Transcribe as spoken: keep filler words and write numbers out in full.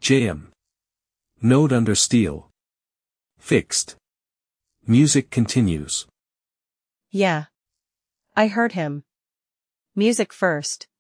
J M. Node under steel. Fixed. Music continues. Yeah. I heard him. Music first.